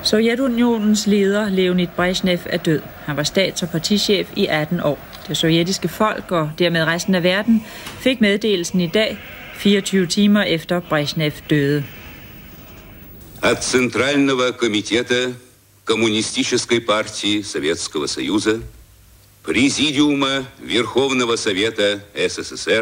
Sovjetunionens leder Leonid Brezhnev er død. Han var stats- og partichef i 18 år. Det sovjetiske folk og dermed resten af verden fik meddelelsen i dag, 24 timer efter Brezhnev døde. От Центрального комитета Коммунистической партии Советского Союза, Президиума Верховного Совета СССР,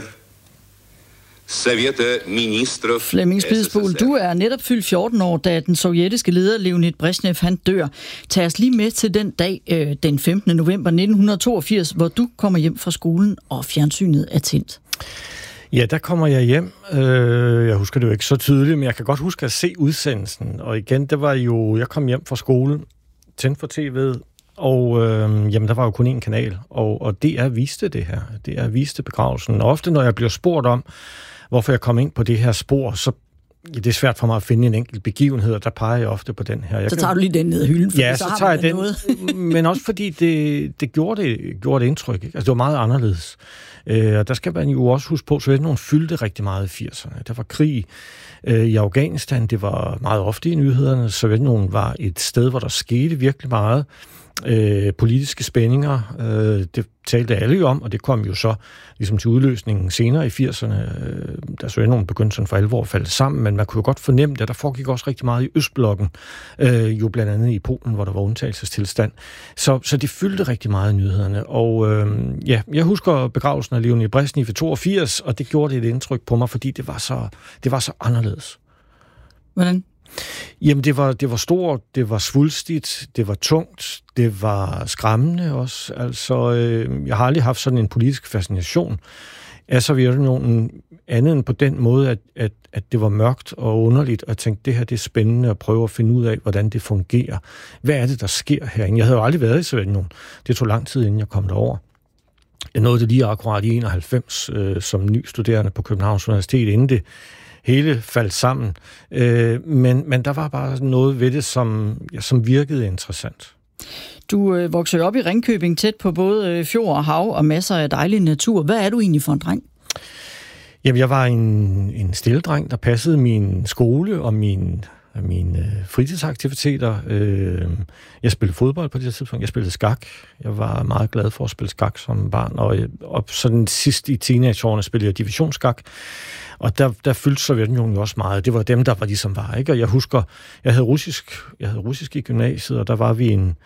Flemming Spidsbol, du er netop fyldt 14 år, da den sovjetiske leder Leonid Brezhnev han dør. Tag os lige med til den dag, den 15. november 1982, hvor du kommer hjem fra skolen, og fjernsynet er tændt. Ja, der kommer jeg hjem. Jeg husker det jo ikke så tydeligt, men jeg kan godt huske at se udsendelsen. Og igen, det var jo, jeg kom hjem fra skole, tændte for tv'et, og jamen, der var jo kun én kanal, og DR viste det her. DR viste begravelsen. Og ofte, når jeg bliver spurgt om, hvorfor jeg kom ind på det her spor, så det er svært for mig at finde en enkelt begivenhed, og der peger jeg ofte på den her. Så tager du lige den ned af hylden, for ja, så tager jeg den, noget. Men også fordi det gjorde et indtryk. Ikke? Altså, det var meget anderledes. Og der skal man jo også huske på, så Sovjetunionen fyldte rigtig meget i 80'erne. Der var krig i Afghanistan, det var meget ofte i nyhederne. Sovjetunionen var et sted, hvor der skete virkelig meget. Politiske spændinger, det talte alle jo om, og det kom jo så ligesom til udløsningen senere i 80'erne, da Sovjetunionen begyndte sådan for alvor at falde sammen, men man kunne jo godt fornemme det, der foregik også rigtig meget i Østblokken, jo blandt andet i Polen, hvor der var undtagelsestilstand. Så det fyldte rigtig meget i nyhederne, og ja, jeg husker begravelsen af Leonid Brezhnev i 82, og det gjorde et indtryk på mig, fordi det var så anderledes. Hvordan? Jamen, det var stort, det var svulstigt, det var tungt, det var skræmmende også. Altså, jeg har aldrig haft sådan en politisk fascination af Sovjetunionen, andet end på den måde, at det var mørkt og underligt, og jeg tænkte, det her det er spændende at prøve at finde ud af, hvordan det fungerer. Hvad er det, der sker herinde? Jeg havde jo aldrig været i Sovjetunionen. Det tog lang tid, inden jeg kom derover. Jeg nåede det lige akkurat i 91 som ny studerende på Københavns Universitet, inden det hele faldt sammen. Men der var bare noget ved det, som virkede interessant. Du vokser op i Ringkøbing, tæt på både fjord og hav og masser af dejlig natur. Hvad er du egentlig for en dreng? Jamen, jeg var en stille dreng, der passede min skole og mine fritidsaktiviteter. Jeg spillede fodbold på det tidspunkt. Jeg spillede skak. Jeg var meget glad for at spille skak som barn. Og sådan sidst i teenageårene spillede jeg divisionsskak. Og der fyldte Sovjetunionen jo også meget. Det var dem, der var ligesom var, ikke? Og jeg husker, jeg havde russisk i gymnasiet, og der var vi en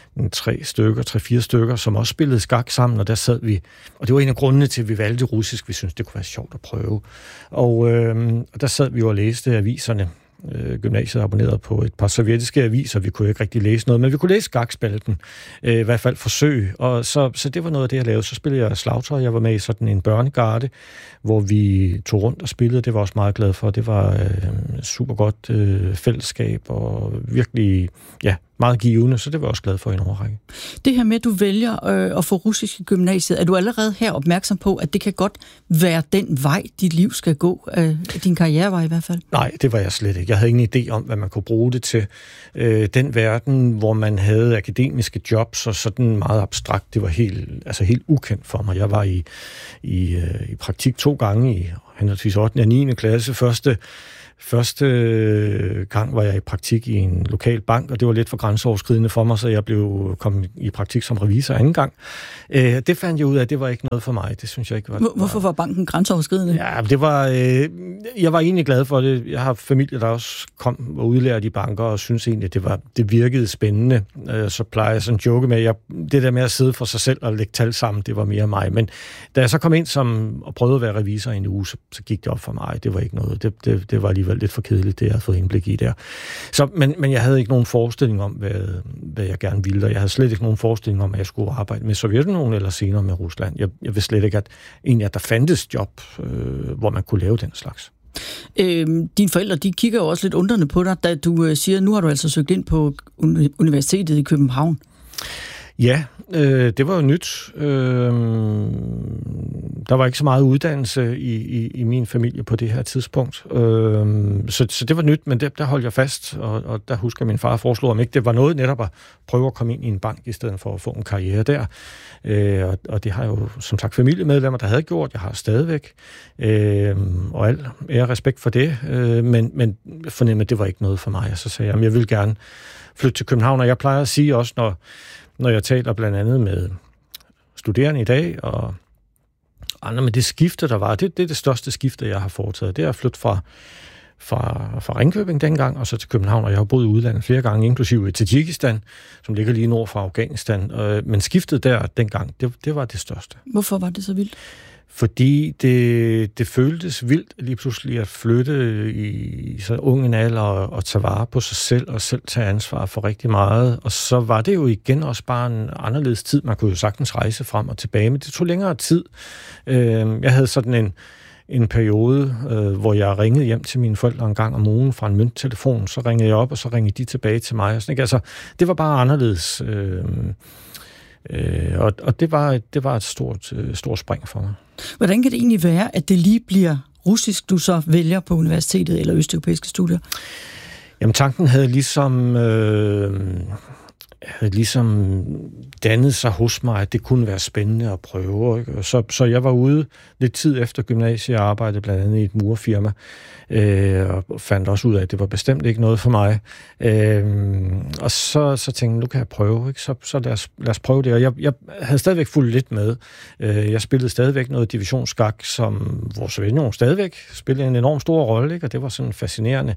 3-4 stykker, som også spillede skak sammen, og der sad vi. Og det var en af grundene til, at vi valgte russisk. Vi syntes, det kunne være sjovt at prøve. Og der sad vi jo og læste aviserne. Gymnasiet abonneret på et par sovjetiske aviser. Vi kunne ikke rigtig læse noget, men vi kunne læse skakspalten. I hvert fald forsøg. Og så det var noget af det, jeg lavede. Så spillede jeg slagtøj. Jeg var med i sådan en børnegarde, hvor vi tog rundt og spillede. Det var også meget glad for. Det var super godt fællesskab og virkelig, ja, meget givende, så det var jeg også glad for i en årrække. Det her med, at du vælger at få russisk i gymnasiet, er du allerede her opmærksom på, at det kan godt være den vej, dit liv skal gå, din karrierevej i hvert fald? Nej, det var jeg slet ikke. Jeg havde ingen idé om, hvad man kunne bruge det til. Den verden, hvor man havde akademiske jobs og sådan meget abstrakt, det var helt ukendt for mig. Jeg var i praktik 2 gange i henholdsvis 8. og 9. klasse. Første gang var jeg i praktik i en lokal bank, og det var lidt for grænseoverskridende for mig, så jeg kom i praktik som revisor anden gang. Det fandt jeg ud af, at det var ikke noget for mig. Det synes jeg ikke var. Hvorfor var banken grænseoverskridende? Ja, det var. Jeg var egentlig glad for det. Jeg har familie, der også kom og udlært i banker, og synes egentlig, at det virkede spændende. Så plejer jeg sådan at joke med, det der med at sidde for sig selv og lægge tal sammen, det var mere mig. Men da jeg så kom ind og prøvede at være revisor i en uge, så gik det op for mig. Det var ikke noget. Det var alligevel lidt for kedeligt, det jeg havde fået indblik i der. Men jeg havde ikke nogen forestilling om, hvad jeg gerne ville, og jeg havde slet ikke nogen forestilling om, at jeg skulle arbejde med Sovjetunionen eller senere med Rusland. Jeg vidste slet ikke, at der fandtes job, hvor man kunne lave den slags. Dine forældre, de kigger jo også lidt undrende på dig, da du siger, nu har du altså søgt ind på Universitetet i København. Ja, det var jo nyt. Der var ikke så meget uddannelse i min familie på det her tidspunkt. Så det var nyt, men der holdt jeg fast, og der husker min far foreslog, om ikke det var noget netop at prøve at komme ind i en bank, i stedet for at få en karriere der. Og det har jeg jo, som sagt, familiemedlemmer, der havde gjort. Jeg har stadigvæk, og al ære og respekt for det, men fornemmede, at det var ikke noget for mig. Og så sagde jeg, at jeg vil gerne flytte til København, og jeg plejer at sige også, når jeg taler blandt andet med studerende i dag, og andre med det skifte, der var, det er det største skifte, jeg har foretaget. Det er at flytte fra Ringkøbing dengang, og så til København, og jeg har boet i udlandet flere gange, inklusive i Tadsjikistan, som ligger lige nord for Afghanistan. Men skiftet der dengang, det var det største. Hvorfor var det så vildt? Fordi det føltes vildt lige pludselig at flytte i så ung en alder og tage vare på sig selv og selv tage ansvar for rigtig meget. Og så var det jo igen også bare en anderledes tid. Man kunne jo sagtens rejse frem og tilbage, men det tog længere tid. Jeg havde sådan en periode, hvor jeg ringede hjem til mine forældre en gang om ugen fra en mønttelefon. Så ringede jeg op, og så ringede de tilbage til mig. Og sådan, ikke? Altså, det var bare anderledes. Og det var et stort spring for mig. Hvordan kan det egentlig være, at det lige bliver russisk, du så vælger på universitetet eller østeuropæiske studier? Jamen, tanken havde ligesom dannet sig hos mig, at det kunne være spændende at prøve. Ikke? Så jeg var ude lidt tid efter gymnasiet, jeg arbejdede blandt andet i et murerfirma, og fandt også ud af, at det var bestemt ikke noget for mig. Og så tænkte jeg, nu kan jeg prøve, ikke? Så lad os prøve det. Og jeg havde stadigvæk fulgt lidt med. Jeg spillede stadigvæk noget divisionsskak, hvor Sovjetunionen stadigvæk spillede en enorm stor rolle, ikke? Og det var sådan fascinerende.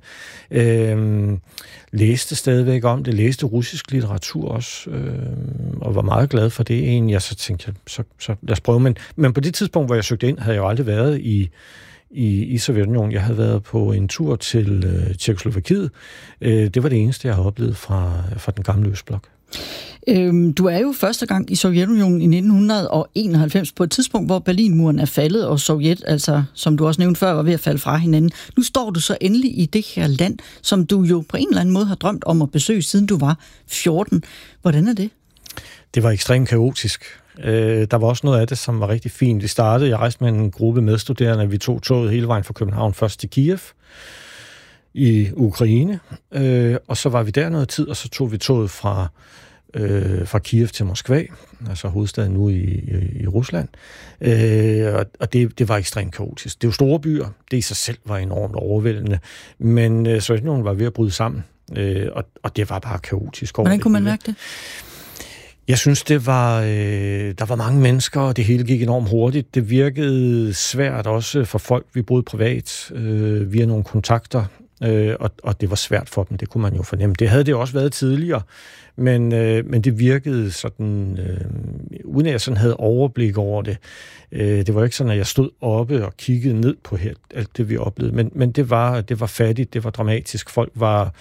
Læste stadigvæk om det, læste russisk litteratur også, og var meget glad for det egentlig. Og så tænkte jeg, så lad os prøve. Men på det tidspunkt, hvor jeg søgte ind, havde jeg jo aldrig været i Sovjetunionen. Jeg havde været på en tur til Tjekkoslovakiet. Det var det eneste, jeg havde oplevet fra den gamle Østblok. Du er jo første gang i Sovjetunionen i 1991 på et tidspunkt, hvor Berlinmuren er faldet, og Sovjet, altså som du også nævnte før, var ved at falde fra hinanden. Nu står du så endelig i det her land, som du jo på en eller anden måde har drømt om at besøge, siden du var 14. Hvordan er det? Det var ekstremt kaotisk. Der var også noget af det, som var rigtig fint. Jeg rejste med en gruppe medstuderende, vi tog toget hele vejen fra København, først til Kiev i Ukraine, og så var vi der noget tid, og så tog vi toget fra Kiev til Moskva, altså hovedstaden nu i Rusland, og det var ekstremt kaotisk. Det er jo store byer, det i sig selv var enormt overvældende, men Sovjetunionen var ved at bryde sammen, og det var bare kaotisk. Hvordan kunne man mærke det? Jeg synes, der var mange mennesker, og det hele gik enormt hurtigt. Det virkede svært også for folk, vi boede privat, via nogle kontakter, og det var svært for dem, det kunne man jo fornemme. Det havde det også været tidligere, men det virkede sådan, uden at jeg sådan havde overblik over det. Det var ikke sådan, at jeg stod oppe og kiggede ned på alt det, vi oplevede, men det var fattigt, det var dramatisk. Folk var,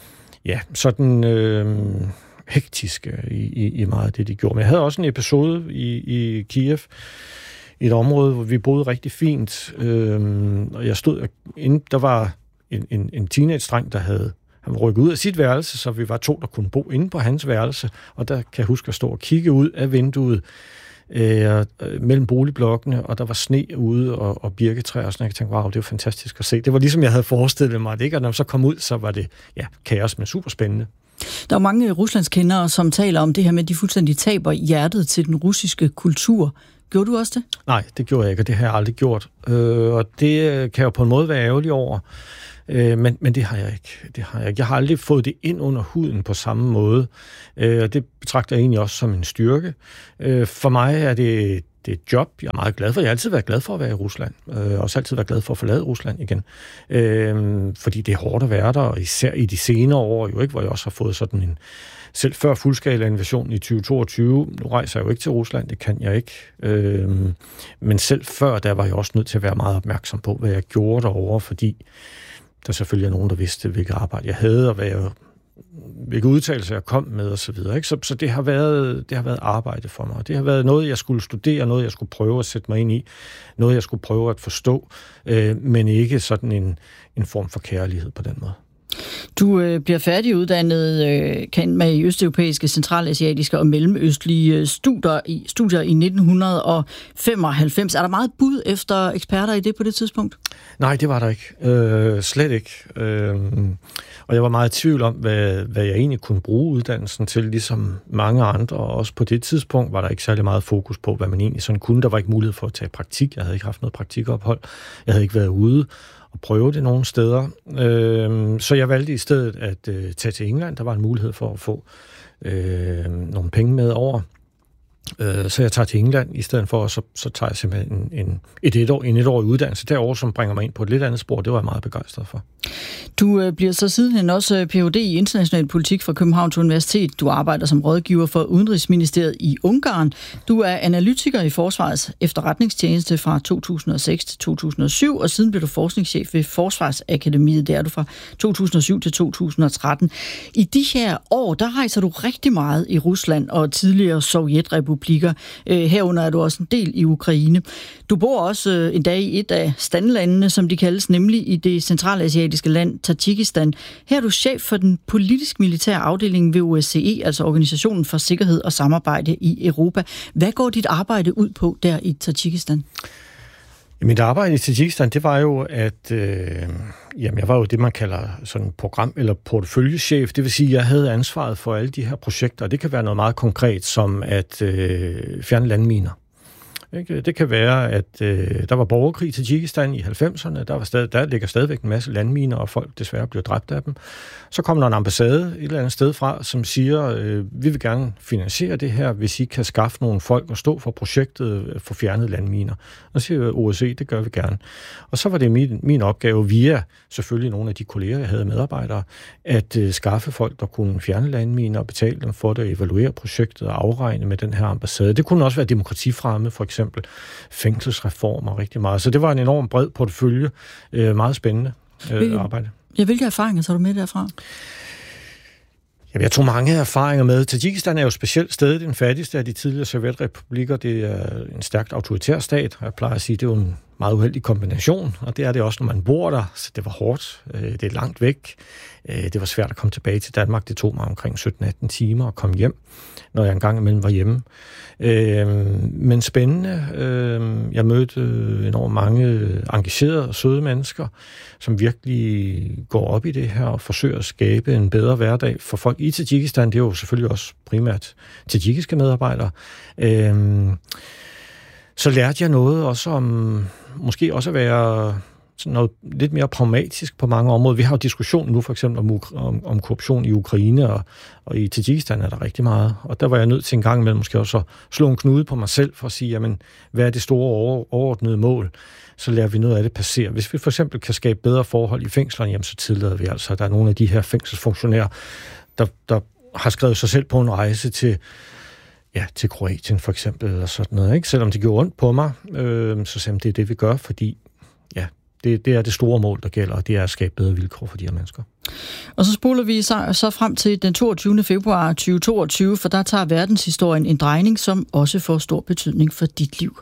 sådan hektiske i meget af det, de gjorde. Men jeg havde også en episode i Kiev, i et område, hvor vi boede rigtig fint, og jeg stod inde, der var en teenage-dreng, han var rykket ud af sit værelse, så vi var 2, der kunne bo inde på hans værelse, og der kan jeg huske at stå og kigge ud af vinduet mellem boligblokkene, og der var sne ude og birketræer, og sådan, jeg tænkte, wow, det var fantastisk at se. Det var ligesom, jeg havde forestillet mig det, ikke? Og når jeg så kom ud, så var det kaos, men super spændende. Der er mange ruslandskendere, som taler om det her med, at de fuldstændig taber hjertet til den russiske kultur. Gjorde du også det? Nej, det gjorde jeg ikke, og det har jeg aldrig gjort. Og det kan jeg jo på en måde være ærgerlig over. Men det har jeg ikke. Jeg har aldrig fået det ind under huden på samme måde. Og det betragter jeg egentlig også som en styrke. For mig er det et job, jeg er meget glad for. Jeg har altid været glad for at være i Rusland. Også altid været glad for at forlade Rusland igen. Fordi det er hårdt at være der, og især i de senere år, jo ikke, hvor jeg også har fået sådan en, selv før fuldskala invasionen i 2022, nu rejser jeg jo ikke til Rusland, det kan jeg ikke. Men selv før, der var jeg også nødt til at være meget opmærksom på, hvad jeg gjorde derovre, fordi der selvfølgelig er nogen, der vidste, hvilket arbejde jeg havde, og hvilke udtalelser jeg kom med, og så videre. Ikke? Så det har været arbejde for mig. Det har været noget, jeg skulle studere, noget, jeg skulle prøve at sætte mig ind i, noget, jeg skulle prøve at forstå, men ikke sådan en form for kærlighed på den måde. Du bliver færdiguddannet kendt med i østeuropæiske, centralasiatiske og mellemøstlige studier i 1995. Er der meget bud efter eksperter i det på det tidspunkt? Nej, det var der ikke. Slet ikke. Og jeg var meget i tvivl om, hvad jeg egentlig kunne bruge uddannelsen til, ligesom mange andre. Og også på det tidspunkt var der ikke særlig meget fokus på, hvad man egentlig sådan kunne. Der var ikke mulighed for at tage praktik. Jeg havde ikke haft noget praktikophold. Jeg havde ikke været ude og prøve det nogle steder. Så jeg valgte i stedet at tage til England. Der var en mulighed for at få nogle penge med over. Så jeg tager til England i stedet for, og så tager jeg simpelthen en etårig uddannelse derovre, som bringer mig ind på et lidt andet spor. Det var jeg meget begejstret for. Du bliver så sidenhen også Ph.D. i international politik fra Københavns Universitet. Du arbejder som rådgiver for Udenrigsministeriet i Ungarn. Du er analytiker i Forsvarets efterretningstjeneste fra 2006 til 2007, og siden blev du forskningschef ved Forsvarsakademiet. Der er du fra 2007 til 2013. I de her år, der rejser du rigtig meget i Rusland og tidligere sovjetrepublikker. Herunder er du også en del i Ukraine. Du bor også en dag i et af standlandene, som de kaldes, nemlig i det centralasiatiske land Tadsjikistan. Her er du chef for den politisk-militære afdeling ved OSCE, altså Organisationen for Sikkerhed og Samarbejde i Europa. Hvad går dit arbejde ud på der i Tadsjikistan? Mit arbejde i Tadsjikistan, det var jo, at jeg var jo det, man kalder sådan program- eller porteføljechef. Det vil sige, at jeg havde ansvaret for alle de her projekter, og det kan være noget meget konkret, som at fjerne landminer. Det kan være, at der var borgerkrig i Tadsjikistan i 90'erne. Der ligger stadigvæk en masse landminer, og folk desværre bliver dræbt af dem. Så kommer der en ambassade et eller andet sted fra, som siger, vi vil gerne finansiere det her, hvis I kan skaffe nogle folk og stå for projektet for fjernet landminer. Og så siger OSCE, det gør vi gerne. Og så var det min opgave via selvfølgelig nogle af de kolleger, jeg havde medarbejdere, at skaffe folk, der kunne fjerne landminer og betale dem for det, evaluere projektet og afregne med den her ambassade. Det kunne også være demokratifremme, for eksempel fængselsreformer rigtig meget. Så det var en enorm bred portefølje. Meget spændende arbejde. Ja, hvilke erfaringer tager du med derfra? Jamen, jeg tog mange erfaringer med. Tadsjikistan er jo specielt stadig den fattigste af de tidligere sovjetrepublikker. Det er en stærkt autoritær stat, og jeg plejer at sige, at det er jo en meget uheldig kombination, og det er det også, når man bor der. Så det var hårdt. Det er langt væk. Det var svært at komme tilbage til Danmark. Det tog mig omkring 17-18 timer at komme hjem, når jeg engang imellem var hjemme. Men spændende. Jeg mødte enormt mange engagerede og søde mennesker, som virkelig går op i det her og forsøger at skabe en bedre hverdag for folk i Tadsjikistan. Det er jo selvfølgelig også primært tadsjikiske medarbejdere. Så lærte jeg noget også om, måske også at være sådan noget lidt mere pragmatisk på mange områder. Vi har jo diskussion nu for eksempel om korruption i Ukraine, og i Tadsjikistan er der rigtig meget. Og der var jeg nødt til en gang imellem måske også at slå en knude på mig selv for at sige, jamen, hvad er det store overordnede mål? Så lærer vi noget af det passere. Hvis vi for eksempel kan skabe bedre forhold i fængslerne, jamen, så tillader vi altså, at der er nogle af de her fængselsfunktionærer, der har skrevet sig selv på en rejse til Kroatien for eksempel, eller sådan noget, ikke? Selvom det gjorde ondt på mig, så sagde det er det, vi gør, fordi det er det store mål, der gælder, og det er at skabe bedre vilkår for de her mennesker. Og så spoler vi så frem til den 22. februar 2022, for der tager verdenshistorien en drejning, som også får stor betydning for dit liv.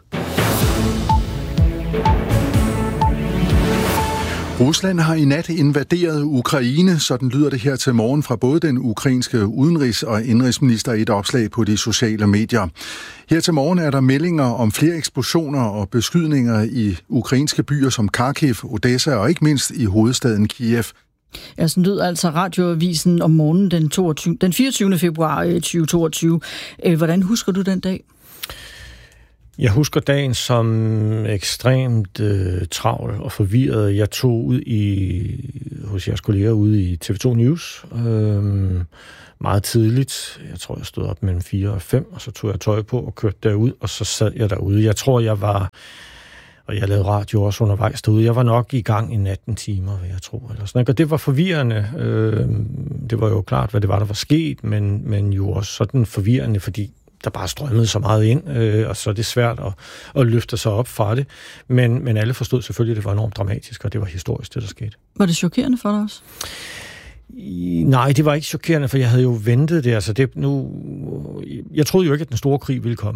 Rusland har i nat invaderet Ukraine, sådan lyder det her til morgen fra både den ukrainske udenrigs- og indrigsminister i et opslag på de sociale medier. Her til morgen er der meldinger om flere eksplosioner og beskydninger i ukrainske byer som Kharkiv, Odessa og ikke mindst i hovedstaden Kiev. Ja, sådan lød altså radioavisen om morgenen den 24. februar 2022. Hvordan husker du den dag? Jeg husker dagen som ekstremt travl og forvirret. Jeg tog ud hos jeres kolleger ude i TV2 News meget tidligt. Jeg tror, jeg stod op mellem 4 og 5, og så tog jeg tøj på og kørte derud, og så sad jeg derude. Jeg tror, og jeg lavede radio også undervejs derude. Jeg var nok i gang i 18 timer, vil jeg tro. Eller sådan. Og det var forvirrende. Det var jo klart, hvad det var, der var sket, men jo også sådan forvirrende, fordi der bare strømmede så meget ind, og så er det svært at løfte sig op fra det. Men alle forstod selvfølgelig, at det var enormt dramatisk, og det var historisk, det der skete. Var det chokerende for dig også? Nej, det var ikke chokerende, for jeg havde jo ventet det. Altså jeg troede jo ikke, at den store krig ville komme.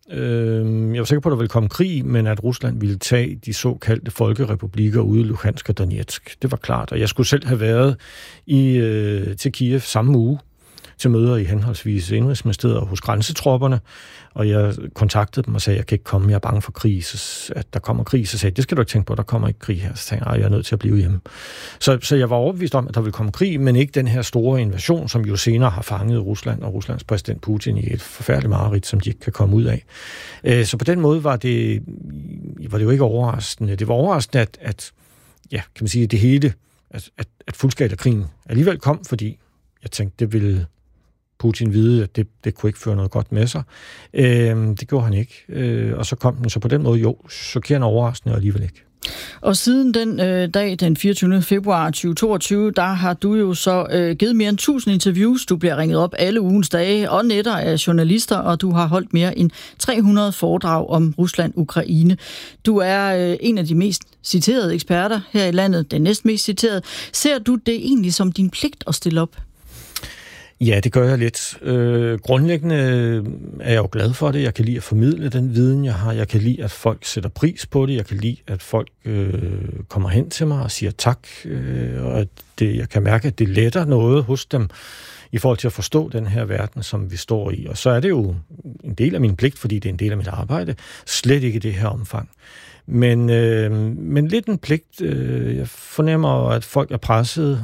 Jeg var sikker på, at der ville komme krig, men at Rusland ville tage de såkaldte folkerepublikker ude i Luhansk og Donetsk. Det var klart, og jeg skulle selv have været til Kiev samme uge til møder i henholdsvis Indrigsministeriet og hos grænsetropperne, og jeg kontaktede dem og sagde, at jeg kan ikke komme, jeg er bange for krig, at der kommer krig. Så sagde jeg, det skal du ikke tænke på, der kommer ikke krig her. Så tænkte jeg er nødt til at blive hjemme. Så jeg var overbevist om, at der ville komme krig, men ikke den her store invasion, som jo senere har fanget Rusland og Ruslands præsident Putin i et forfærdeligt mareridt, som de ikke kan komme ud af. Så på den måde var det jo ikke overraskende. Det var overraskende, at kan man sige, det hele, at fuldskalerkrigen alligevel kom, fordi jeg tænkte, det ville Putin vide, at det kunne ikke føre noget godt med sig. Det gjorde han ikke. Og så kom den så på den måde, chokerende overraskende alligevel ikke. Og siden den dag, den 24. februar 2022, der har du jo så givet mere end 1000 interviews. Du bliver ringet op alle ugens dage og nætter af journalister, og du har holdt mere end 300 foredrag om Rusland-Ukraine. Du er en af de mest citerede eksperter her i landet, den næstmest citerede. Ser du det egentlig som din pligt at stille op? Ja, det gør jeg lidt. Grundlæggende er jeg jo glad for det. Jeg kan lide at formidle den viden, jeg har. Jeg kan lide, at folk sætter pris på det. Jeg kan lide, at folk kommer hen til mig og siger tak. Og at jeg kan mærke, at det letter noget hos dem i forhold til at forstå den her verden, som vi står i. Og så er det jo en del af min pligt, fordi det er en del af mit arbejde. Slet ikke i det her omfang. Men lidt en pligt. Jeg fornemmer, at folk er presset.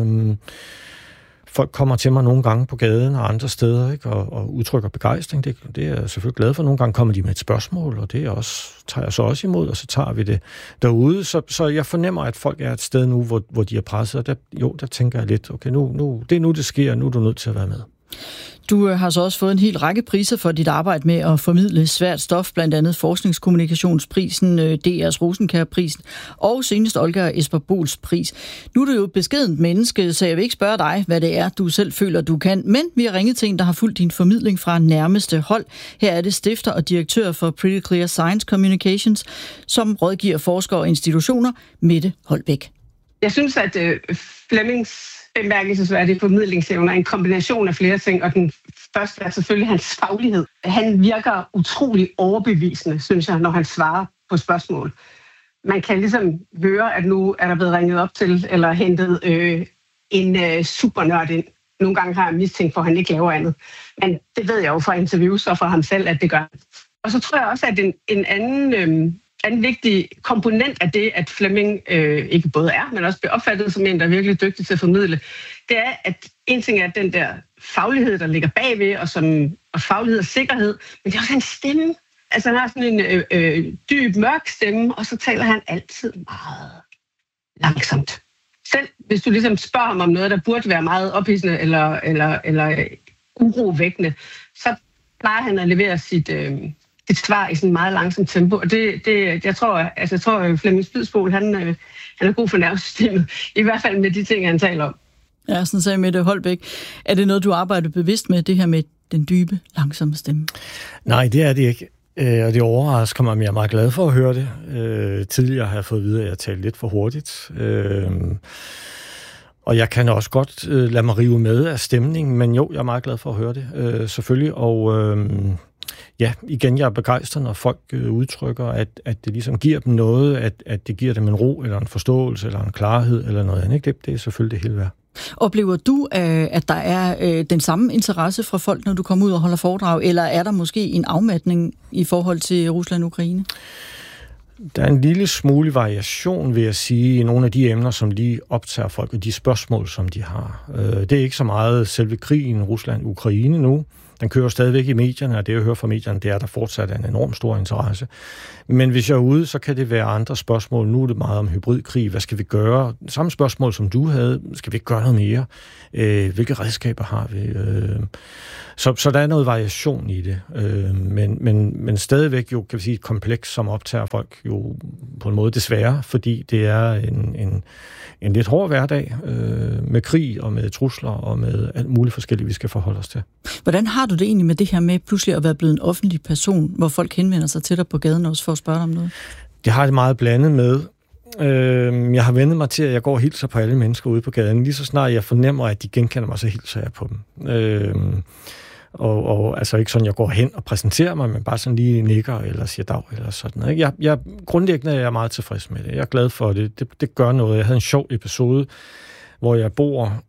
Folk kommer til mig nogle gange på gaden og andre steder, ikke, og udtrykker begejstring. Det er jeg selvfølgelig glad for. Nogle gange kommer de med et spørgsmål, og det tager jeg så også imod, og så tager vi det derude. Så jeg fornemmer, at folk er et sted nu, hvor de er presset, og der tænker jeg lidt, okay, det er nu, det sker, nu er du nødt til at være med. Du har så også fået en hel række priser for dit arbejde med at formidle svært stof, blandt andet Forskningskommunikationsprisen, DR's Rosenkjærprisen og senest Olga Esperbols pris. Nu er du jo et beskedent menneske, så jeg vil ikke spørge dig, hvad det er, du selv føler, du kan. Men vi har ringet til en, der har fulgt din formidling fra nærmeste hold. Her er det stifter og direktør for Pretty Clear Science Communications, som rådgiver forskere og institutioner, Mette Holbæk. Jeg synes, at Flemmings bemærkelsesværdige formidlingsevner er en kombination af flere ting, og den første er selvfølgelig hans faglighed. Han virker utrolig overbevisende, synes jeg, når han svarer på spørgsmål. Man kan ligesom høre, at nu er der blevet ringet op til, eller hentet en supernørd ind. Nogle gange har jeg mistænkt for, at han ikke laver andet. Men det ved jeg jo fra interviews og fra ham selv, at det gør. Og så tror jeg også, at en anden vigtig komponent af det, at Flemming ikke både er, men også bliver opfattet som en, der er virkelig dygtig til at formidle, det er, at en ting er den der faglighed, der ligger bagved, og faglighed og sikkerhed, men det er også hans stemme. Altså han har sådan en dyb, mørk stemme, og så taler han altid meget langsomt. Selv hvis du ligesom spørger ham om noget, der burde være meget ophidsende eller urovækkende, så plejer han at levere sit svar i sådan en meget langsomt tempo. Og jeg tror, at Flemming Spidsbol, han er god for nervesystemet. I hvert fald med de ting, han taler om. Ja, sådan sagde Mette Holbæk. Er det noget, du arbejder bevidst med, det her med den dybe, langsomme stemme? Nej, det er det ikke. Og det overrasker mig, men jeg er meget glad for at høre det. Tidligere har jeg fået at vide, at jeg talte lidt for hurtigt. Og jeg kan også godt lade mig rive med af stemningen, men jo, jeg er meget glad for at høre det, selvfølgelig. Og ja, igen, jeg er begejstret, når folk udtrykker, at det ligesom giver dem noget, at det giver dem en ro, eller en forståelse, eller en klarhed, eller noget andet. Det er selvfølgelig det hele værd. Oplever du, at der er den samme interesse fra folk, når du kommer ud og holder foredrag, eller er der måske en afmatning i forhold til Rusland og Ukraine? Der er en lille smule variation, vil jeg sige, i nogle af de emner, som lige optager folk, og de spørgsmål, som de har. Det er ikke så meget selve krigen Rusland-Ukraine nu. Den kører stadigvæk i medierne, og det jeg hører fra medierne, det er, at der fortsat er en enorm stor interesse. Men hvis jeg er ude, så kan det være andre spørgsmål. Nu er det meget om hybridkrig. Hvad skal vi gøre? Samme spørgsmål, som du havde. Skal vi ikke gøre noget mere? Hvilke redskaber har vi? Så der er noget variation i det. Men stadigvæk jo, kan vi sige, et kompleks, som optager folk jo på en måde desværre, fordi det er en lidt hård hverdag med krig og med trusler og med alt muligt forskelligt, vi skal forholde os til. Hvordan har du det egentlig med det her med pludselig at være blevet en offentlig person, hvor folk henvender sig til dig på gaden også for at spørge dig om noget? Det har det meget blandet med. Jeg har vendt mig til, at jeg går og hilser på alle mennesker ude på gaden. Lige så snart jeg fornemmer, at de genkender mig, så hilser jeg på dem. Og altså ikke sådan, jeg går hen og præsenterer mig, men bare sådan lige nikker eller siger dag eller sådan noget. Jeg grundlæggende er jeg meget tilfreds med det. Jeg er glad for det. Det gør noget. Jeg havde en sjov episode, hvor jeg bor...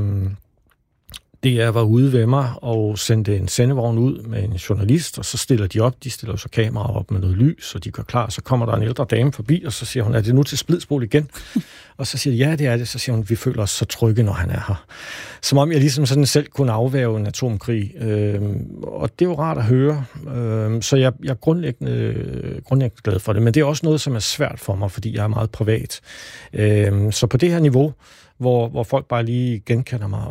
DR var ude ved mig og sendte en sendevogn ud med en journalist, og så stiller de op. De stiller så kameraer op med noget lys, og de gør klar. Så kommer der en ældre dame forbi, og så siger hun, er det nu til Splidsbol igen? Og så siger de, ja, det er det. Så siger hun, vi føler os så trygge, når han er her. Som om jeg ligesom sådan selv kunne afværge en atomkrig. Og det er jo rart at høre. Så jeg er grundlæggende glad for det. Men det er også noget, som er svært for mig, fordi jeg er meget privat. Så på det her niveau, hvor folk bare lige genkender mig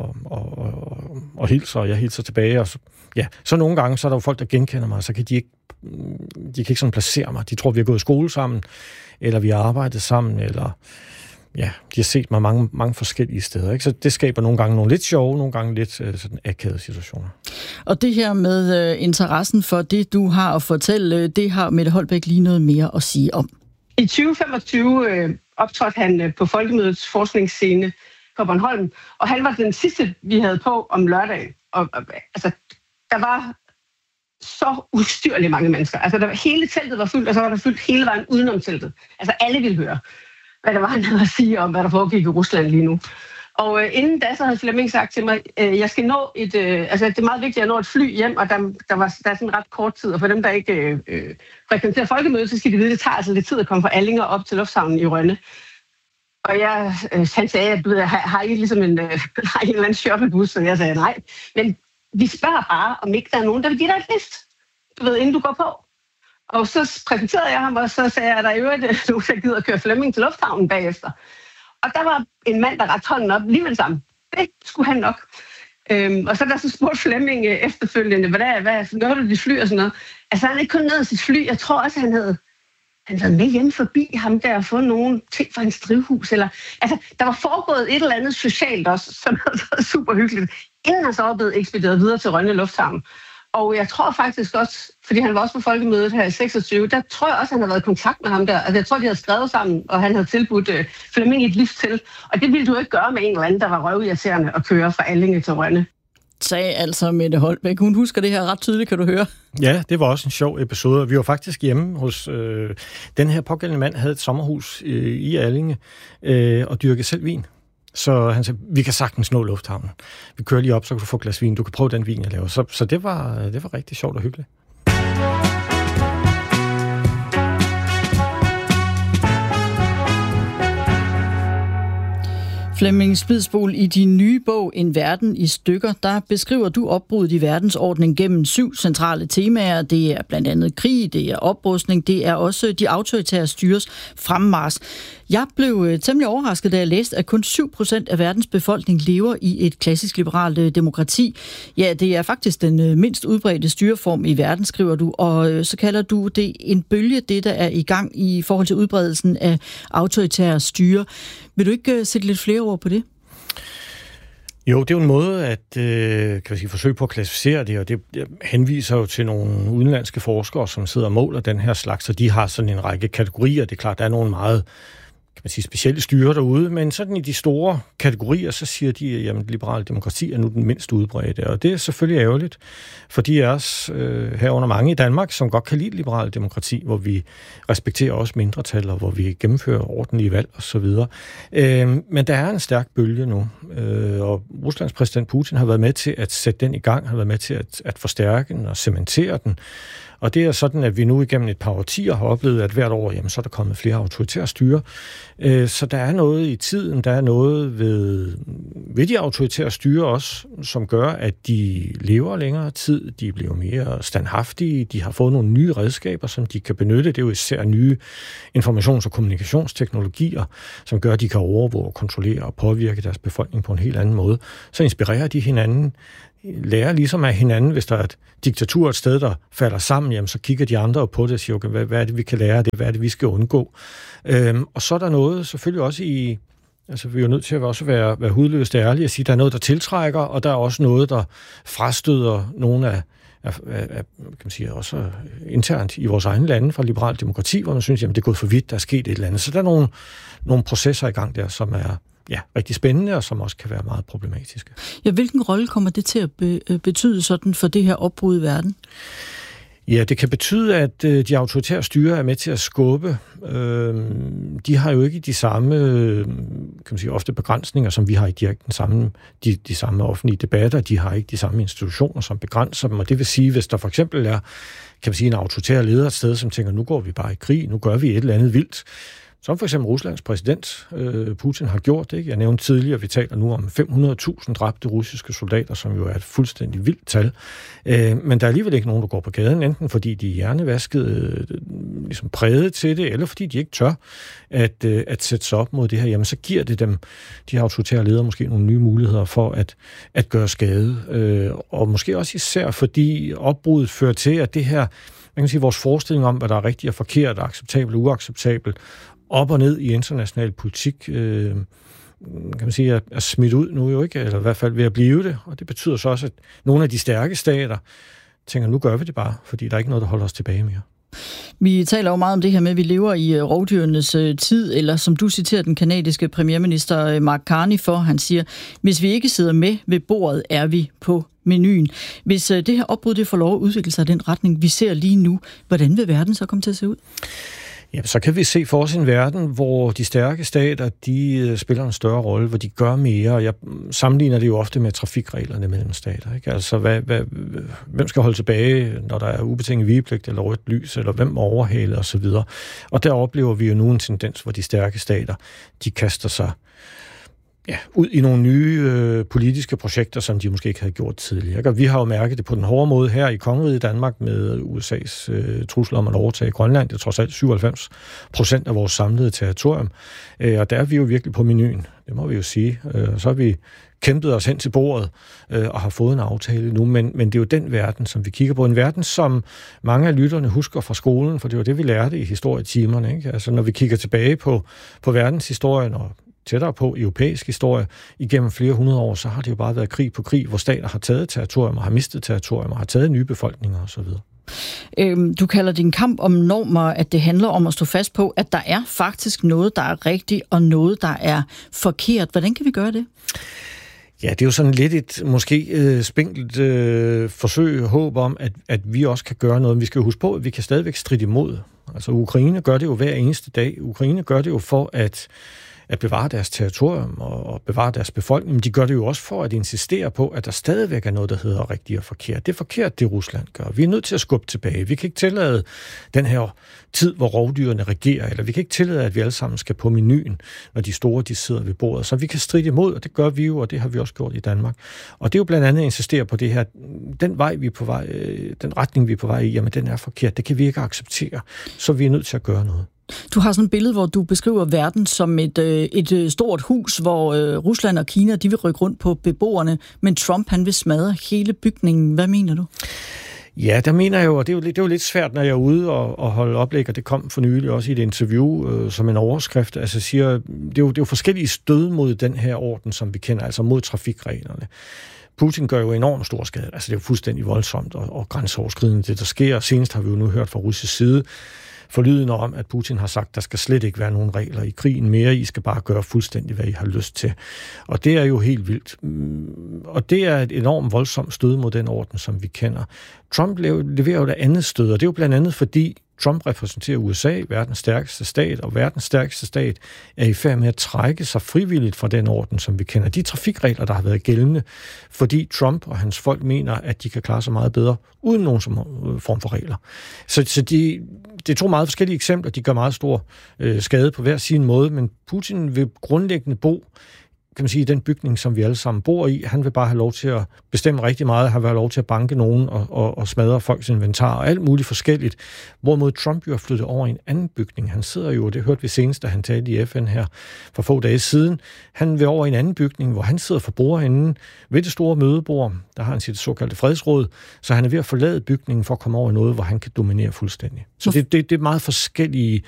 og hilser, og jeg hilser tilbage. Og så nogle gange, så er der jo folk, der genkender mig, og så kan de kan ikke sådan placere mig. De tror, vi har gået i skole sammen, eller vi har arbejdet sammen, eller de har set mig mange forskellige steder. Ikke? Så det skaber nogle gange nogle lidt sjove, nogle gange lidt sådan akavede situationer. Og det her med interessen for det, du har at fortælle, det har Mette Holbæk lige noget mere at sige om. I 2025 optrådte han på Folkemødets forskningsscene på Bornholm, og han var den sidste, vi havde på om lørdagen. Og altså, der var så ustyrligt mange mennesker. Altså, hele teltet var fyldt, og så var der fyldt hele vejen udenom teltet. Altså, alle ville høre, hvad der var, han havde at sige om, hvad der foregik i Rusland lige nu. Og inden da, så havde Flemming sagt til mig, jeg skal nå det er meget vigtigt at nå et fly hjem, og der er sådan ret kort tid, og for dem, der ikke frekventerer Folkemødet, så skal de vide, det tager altså lidt tid at komme fra Allinger op til lufthavnen i Rønne. Og han sagde, at har I ligesom en eller anden shuttlebus, og jeg sagde nej. Men vi spørger bare, om ikke der er nogen, der vil give dig et lift, inden du går på. Og så præsenterede jeg ham, og så sagde jeg, at der er jo nogen, der gider at køre Flemming til lufthavnen bagefter. Og der var en mand, der rakte hånden op lige med det samme. Det skulle han nok. Og så der så spurgte Flemming efterfølgende, hvad gør du dit fly og sådan noget. Altså han er ikke kun ned af sit fly. Jeg tror også, han havde med hjemme forbi ham der og fået nogle ting fra hans drivhus. Altså, der var foregået et eller andet socialt også, som havde været super hyggeligt, inden han så var blevet ekspederet videre til Rønne Lufthavn. Og jeg tror faktisk også, fordi han var også på Folkemødet her i 26, der tror jeg også, han har været i kontakt med ham der. Altså jeg tror, de havde skrevet sammen, og han havde tilbudt Flemming et lift til. Og det ville du ikke gøre med en eller anden, der var røvirriterende at køre fra Allinge til Rønne. Sagde altså Mette Holbæk. Hun husker det her ret tydeligt, kan du høre. Ja, det var også en sjov episode. Vi var faktisk hjemme hos... den her pågældende mand havde et sommerhus i Allinge og dyrkede selv vin. Så han sagde, vi kan sagtens nå lufthavnen. Vi kører lige op, så kan du få et glas vin. Du kan prøve den vin, jeg laver. Så det var rigtig sjovt og hyggeligt. Flemming Splidsbol, i din nye bog En verden i stykker, der beskriver du opbruddet i verdensordenen gennem 7 centrale temaer. Det er blandt andet krig, det er oprustning, det er også de autoritære styres fremmars. Jeg blev temmelig overrasket, da jeg læste, at kun 7% af verdens befolkning lever i et klassisk liberalt demokrati. Ja, det er faktisk den mindst udbredte styreform i verden, skriver du, og så kalder du det en bølge, det der er i gang i forhold til udbredelsen af autoritære styre. Vil du ikke sætte lidt flere ord på det? Jo, det er jo en måde at forsøge på at klassificere det, og det henviser jo til nogle udenlandske forskere, som sidder og måler den her slags, og de har sådan en række kategorier. Det er klart, der er nogle meget specielle styre derude, men sådan i de store kategorier, så siger de, at liberal demokrati er nu den mindst udbredte, og det er selvfølgelig ærgerligt, for de er os herunder mange i Danmark, som godt kan lide liberal demokrati, hvor vi respekterer også mindretal, og hvor vi gennemfører ordentlige valg osv. Men der er en stærk bølge nu, og Ruslands præsident Putin har været med til at sætte den i gang, har været med til at forstærke den og cementere den. Og det er sådan, at vi nu igennem et par årtier har oplevet, at hvert år, så er der kommet flere autoritære styre. Så der er noget i tiden, der er noget ved de autoritære styre også, som gør, at de lever længere tid, de bliver mere standhaftige, de har fået nogle nye redskaber, som de kan benytte. Det er jo især nye informations- og kommunikationsteknologier, som gør, at de kan overvåge, kontrollere og påvirke deres befolkning på en helt anden måde. Så inspirerer de hinanden, lærer ligesom af hinanden. Hvis der er et diktatur et sted, der falder sammen, jamen, så kigger de andre på det og siger, okay, hvad er det, vi kan lære af det? Hvad er det, vi skal undgå? Og så er der noget selvfølgelig også vi er jo nødt til at også være hudløst ærlige og sige, at der er noget, der tiltrækker, og der er også noget, der frastøder nogle af kan man sige, også internt i vores egne lande fra liberalt demokrati, hvor man synes, jamen det er gået for vidt, der er sket et eller andet. Så der er nogle processer i gang der, som rigtig spændende, og som også kan være meget problematiske. Ja, hvilken rolle kommer det til at betyde sådan for det her opbrud i verden? Ja, det kan betyde, at de autoritære styrer er med til at skubbe. De har jo ikke de samme, kan man sige, ofte begrænsninger, som vi har i de samme offentlige debatter. De har ikke de samme institutioner, som begrænser dem. Og det vil sige, hvis der for eksempel er, kan man sige, en autoritær leder et sted, som tænker, nu går vi bare i krig, nu gør vi et eller andet vildt, som for eksempel Ruslands præsident Putin har gjort det. Ikke? Jeg nævnte tidligere, vi taler nu om 500.000 dræbte russiske soldater, som jo er et fuldstændig vildt tal. Men der er alligevel ikke nogen, der går på gaden, enten fordi de er hjernevasket, ligesom præget til det, eller fordi de ikke tør at sætte sig op mod det her. Jamen, så giver det dem, de her autoritære ledere, måske nogle nye muligheder for at gøre skade. Og måske også især fordi opbruddet fører til, at det her, man kan sige, vores forestilling om, hvad der er rigtigt og forkert, acceptabelt og uacceptabelt, op og ned i international politik, kan man sige, er smidt ud nu jo ikke, eller i hvert fald ved at blive det. Og det betyder så også, at nogle af de stærke stater tænker, nu gør vi det bare, fordi der er ikke noget, der holder os tilbage mere. Vi taler jo meget om det her med, at vi lever i rovdyrenes tid, eller som du citerer den kanadiske premierminister Mark Carney for, han siger, hvis vi ikke sidder med ved bordet, er vi på menuen. Hvis det her opbrud det får lov at udvikle sig i den retning, vi ser lige nu, hvordan vil verden så komme til at se ud? Ja, så kan vi se for os en verden, hvor de stærke stater, de spiller en større rolle, hvor de gør mere. Jeg sammenligner det jo ofte med trafikreglerne mellem stater. Ikke? Altså, hvem skal holde tilbage, når der er ubetinget vigepligt eller rødt lys, eller hvem overhaler osv. Og der oplever vi jo nu en tendens, hvor de stærke stater, de kaster sig ud i nogle nye politiske projekter, som de måske ikke havde gjort tidligere. Og vi har jo mærket det på den hårde måde her i Kongeriget Danmark med USA's trusler om at overtage Grønland. Det er trods alt 97% af vores samlede territorium. Og der er vi jo virkelig på menuen, det må vi jo sige. Så har vi kæmpet os hen til bordet og har fået en aftale nu, men det er jo den verden, som vi kigger på. En verden, som mange af lytterne husker fra skolen, for det var det, vi lærte i historietimerne. Ikke? Altså, når vi kigger tilbage på verdenshistorien og tættere på europæisk historie igennem flere hundrede år, så har det jo bare været krig på krig, hvor stater har taget territorium og har mistet territorium og har taget nye befolkninger osv. Du kalder din kamp om normer, at det handler om at stå fast på, at der er faktisk noget, der er rigtigt, og noget, der er forkert. Hvordan kan vi gøre det? Ja, det er jo sådan lidt et måske spinkelt forsøg og håb om, at vi også kan gøre noget. Men vi skal jo huske på, at vi kan stadigvæk stride imod. Altså Ukraine gør det jo hver eneste dag. Ukraine gør det jo for at bevare deres territorium og bevare deres befolkning, men de gør det jo også for at insistere på, at der stadigvæk er noget, der hedder rigtigt og forkert. Det er forkert, det Rusland gør. Vi er nødt til at skubbe tilbage. Vi kan ikke tillade den her tid, hvor rovdyrene regerer, eller vi kan ikke tillade, at vi alle sammen skal på menuen, når de store, de sidder ved bordet. Så vi kan stride imod, og det gør vi jo, og det har vi også gjort i Danmark. Og det er jo blandt andet at insistere på det her, den vej, vi er på vej, den retning, vi er på vej i, jamen den er forkert. Det kan vi ikke acceptere. Så vi er nødt til at gøre noget. Du har sådan et billede, hvor du beskriver verden som et stort hus, hvor Rusland og Kina, de vil rykke rundt på beboerne, men Trump, han vil smadre hele bygningen. Hvad mener du? Ja, der mener jeg jo, og det er jo lidt svært, når jeg er ude og holde oplæg, og det kom for nylig også i et interview som en overskrift, altså siger, det er jo forskellige stød mod den her orden, som vi kender, altså mod trafikreglerne. Putin gør jo enormt stor skade, altså det er jo fuldstændig voldsomt og grænseoverskridende, det der sker. Senest har vi jo nu hørt fra russisk side, forlydende om, at Putin har sagt, at der skal slet ikke være nogen regler i krigen mere. I skal bare gøre fuldstændig, hvad I har lyst til. Og det er jo helt vildt. Og det er et enormt voldsomt stød mod den orden, som vi kender. Trump leverer jo det andet stød, og det er jo blandt andet fordi Trump repræsenterer USA, verdens stærkeste stat, og verdens stærkeste stat er i færd med at trække sig frivilligt fra den orden, som vi kender. De trafikregler, der har været gældende, fordi Trump og hans folk mener, at de kan klare sig meget bedre uden nogen form for regler. Så det er to meget forskellige eksempler. De gør meget stor skade på hver sin måde, men Putin vil grundlæggende bo, kan man sige, i den bygning, som vi alle sammen bor i. Han vil bare have lov til at bestemme rigtig meget. Han vil have lov til at banke nogen og smadre folks inventar og alt muligt forskelligt. Hvorimod Trump jo er flyttet over i en anden bygning. Han sidder jo, det hørte vi senest, da han talte i FN her for få dage siden. Han vil over i en anden bygning, hvor han sidder for bordenden ved det store mødebord. Der har han sit såkaldte fredsråd. Så han er ved at forlade bygningen for at komme over i noget, hvor han kan dominere fuldstændig. Så det er meget forskellige